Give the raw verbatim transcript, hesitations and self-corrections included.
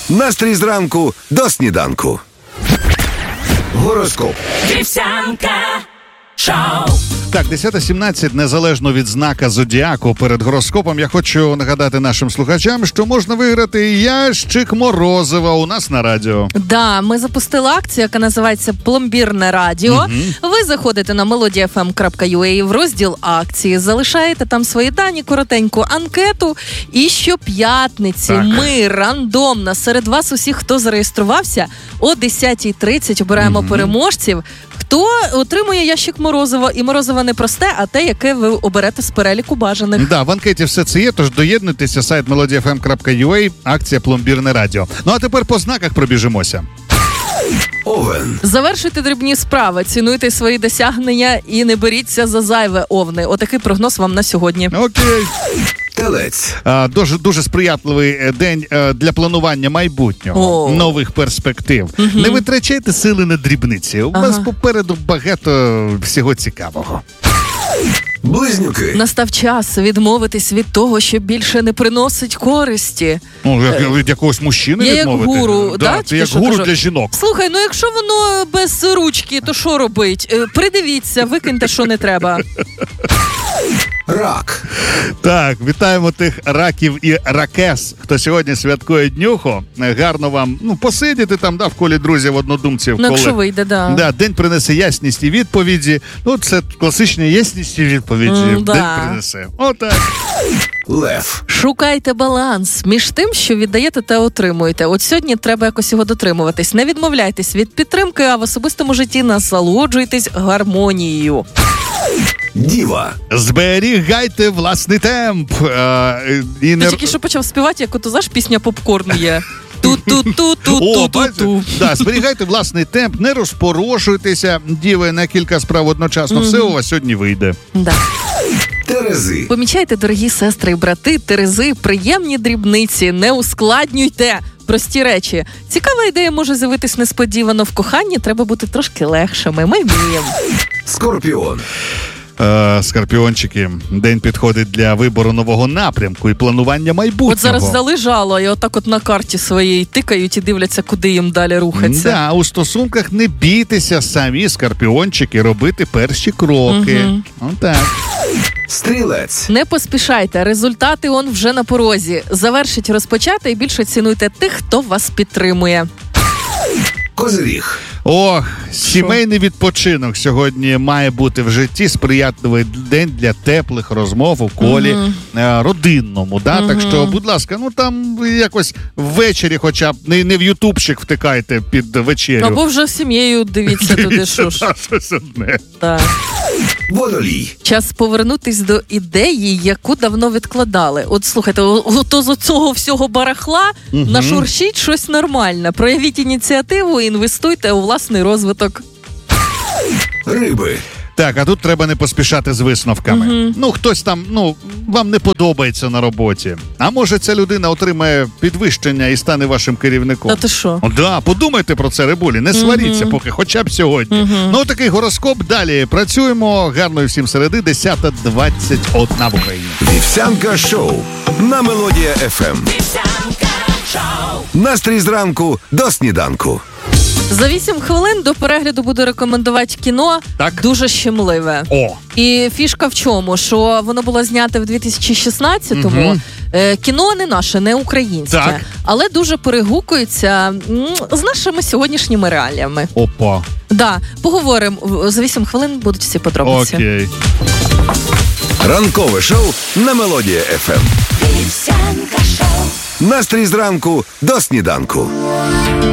Настрій зранку до сніданку. Гороскоп. Вівсянка шоу. Так, десята сімнадцять, незалежно від знака зодіаку, перед гороскопом я хочу нагадати нашим слухачам, що можна виграти ящик морозива у нас на радіо. Да, ми запустили акцію, яка називається «Пломбірне радіо». Угу. Ви заходите на мелодія еф ем крапка ю а в розділ акції, залишаєте там свої дані, коротеньку анкету, і щоп'ятниці так. ми рандомно серед вас усіх, хто зареєструвався, о десята тридцять обираємо угу. переможців, хто отримує ящик морозива. І морозиво не просте, а те, яке ви оберете з переліку бажаних. Да, в анкеті все це є, тож доєднуйтеся, сайт мелодія еф ем крапка ю а, акція «Пломбірне радіо». Ну а тепер по знаках пробіжимося. Овен. Завершуйте дрібні справи, цінуйте свої досягнення і не беріться за зайве, овни. Отакий прогноз вам на сьогодні. Окей. Телець. А, дуже, дуже сприятливий день а, для планування майбутнього, О. нових перспектив. Угу. Не витрачайте сили на дрібниці. У ага. вас попереду багато всього цікавого. Близнюки. Настав час відмовитись від того, що більше не приносить користі. Ну, як, від якогось мужчини я відмовити? Я як гуру, да? да? Ти як гуру кажу? Для жінок. Слухай, ну якщо воно без ручки, то що робить? Придивіться, викиньте, що не треба. Рак. Так, вітаємо тих раків і ракес, хто сьогодні святкує днюху. Гарно вам, ну, посидіти там, да, в колі друзів, однодумців. Ну, якщо вийде, да. Да, день принесе ясність і відповіді. Ну, це класична ясність і відповіді. Mm, да. День принесе. Отак. Лев. Шукайте баланс між тим, що віддаєте та отримуєте. От сьогодні треба якось його дотримуватись. Не відмовляйтесь від підтримки, а в особистому житті насолоджуйтесь гармонією. Діва. Зберігайте власний темп. А, і Ти не... тільки що почав співати, як ото, знаєш, пісня «Попкорн» є. Ту-ту-ту-ту-ту-ту-ту. Да, зберігайте власний темп, не розпорошуйтеся, діви, на кілька справ одночасно. Все у вас сьогодні вийде. Да. Терези. Помічайте, дорогі сестри і брати, терези, приємні дрібниці, не ускладнюйте прості речі. Цікава ідея може з'явитись несподівано. В коханні треба бути трошки легшими. Ми вміємо. Скорпіон. Е, скорпіончики, день підходить для вибору нового напрямку і планування майбутнього. От зараз взяли жало і отак от на карті своїй тикають і дивляться, куди їм далі рухатися. Да, у стосунках не бійтеся самі, скорпіончики, робити перші кроки. Угу. Отак. Стрілець. Не поспішайте, результати он вже на порозі. Завершіть розпочати і більше цінуйте тих, хто вас підтримує. Козиріг. Ох, сімейний відпочинок сьогодні має бути в житті, сприятливий день для теплих розмов у колі uh-huh. родинному. Да? Uh-huh. Так що, будь ласка, ну там якось ввечері хоча б, не, не в ютубчик втикайте під вечерю. Або вже сім'єю дивіться туди, що ж. Щось одне. Так. Водолій. Час повернутись до ідеї, яку давно відкладали. От слухайте, ото з цього всього барахла uh-huh. нашуршіть щось нормальне. Проявіть ініціативу і інвестуйте у власний розвиток. Риби. Так, а тут треба не поспішати з висновками. Uh-huh. Ну, хтось там, ну, вам не подобається на роботі. А може ця людина отримає підвищення і стане вашим керівником. А ти що? О, да, подумайте про це, рибулі, не сваріться uh-huh. поки, хоча б сьогодні. Uh-huh. Ну, такий гороскоп, далі працюємо. Гарної всім середи, десята двадцять одна в Україні. Вівсянка шоу на Мелодія еф ем. Вівсянка шоу. Настрій зранку до сніданку. За вісім хвилин до перегляду буду рекомендувати кіно так. дуже щемливе. О. І фішка в чому? Що воно було знято в дві тисячі шістнадцятому. Угу. Е, кіно не наше, не українське. Так. Але дуже перегукується м, з нашими сьогоднішніми реаліями. Опа. Да, поговоримо. За вісім хвилин будуть всі подробиці. Окей. Ранкове шоу на Мелодія еф ем. Вівсянка шоу. Настрій зранку до сніданку.